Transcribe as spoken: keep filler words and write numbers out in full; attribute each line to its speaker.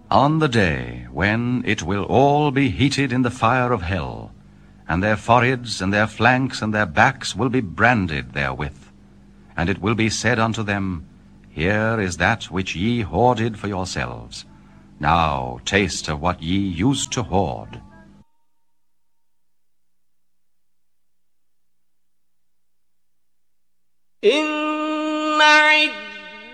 Speaker 1: On the day when it will all be heated in the fire of hell, and their foreheads and their flanks and their backs will be branded therewith. And it will be said unto them, Here is that which ye hoarded for yourselves. Now taste of what ye used to hoard.
Speaker 2: إن